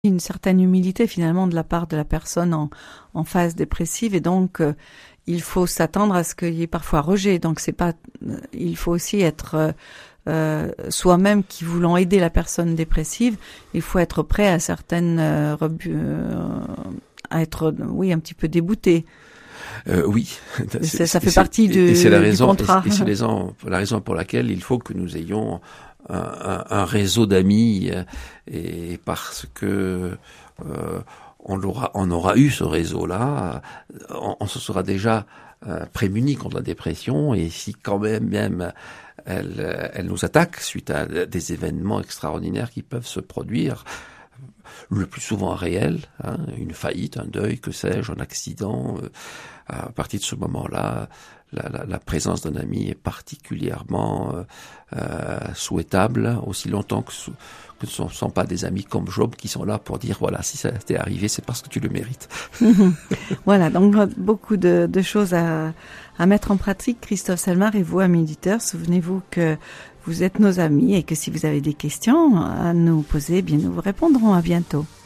une certaine humilité finalement de la part de la personne en phase dépressive, et donc il faut s'attendre à ce qu'il y ait parfois rejet. Donc c'est pas, il faut aussi être soi-même qui voulant aider la personne dépressive, il faut être prêt à certaines à être un petit peu débouté. Oui, ça fait partie du contrat. Et c'est la raison pour laquelle il faut que nous ayons un réseau d'amis, et parce que on aura eu ce réseau-là, on se sera déjà prémuni contre la dépression, et si quand même elle nous attaque suite à des événements extraordinaires qui peuvent se produire, le plus souvent réel, une faillite, un deuil, que sais-je, un accident, à partir de ce moment-là, la présence d'un ami est particulièrement souhaitable, aussi longtemps que ce ne sont pas des amis comme Job qui sont là pour dire voilà, si ça t'est arrivé, c'est parce que tu le mérites. Voilà, donc beaucoup de choses à mettre en pratique. Christophe Salmar et vous, amis auditeurs, souvenez-vous que vous êtes nos amis et que si vous avez des questions à nous poser, bien nous vous répondrons. À bientôt.